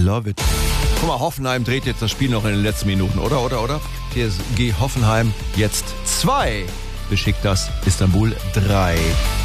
love it. Guck mal, Hoffenheim dreht jetzt das Spiel noch in den letzten Minuten, oder? TSG Hoffenheim jetzt 2. Besiktas Istanbul 3.